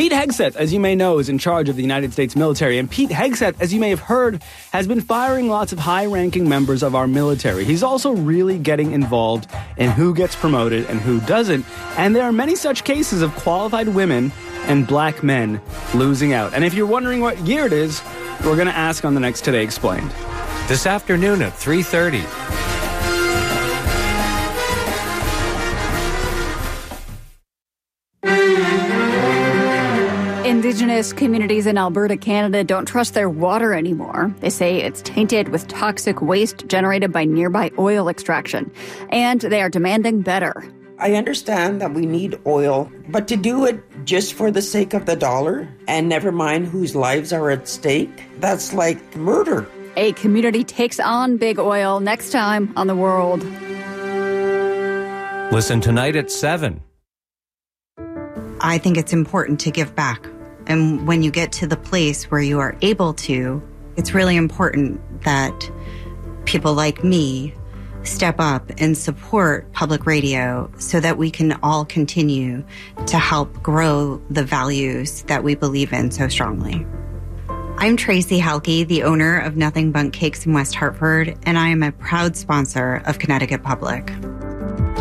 Pete Hegseth, as you may know, is in charge of the United States military. And Pete Hegseth, as you may have heard, has been firing lots of high-ranking members of our military. He's also really getting involved in who gets promoted and who doesn't. And there are many such cases of qualified women and black men losing out. And if you're wondering what year it is, we're going to ask on the next Today Explained. This afternoon at 3:30. Indigenous communities in Alberta, Canada don't trust their water anymore. They say it's tainted with toxic waste generated by nearby oil extraction, and they are demanding better. I understand that we need oil, but to do it just for the sake of the dollar and never mind whose lives are at stake, that's like murder. A community takes on big oil next time on The World. Listen tonight at 7. I think it's important to give back. And when you get to the place where you are able to, it's really important that people like me step up and support public radio so that we can all continue to help grow the values that we believe in so strongly. I'm Tracy Halke, the owner of Nothing Bundt Cakes in West Hartford, and I am a proud sponsor of Connecticut Public.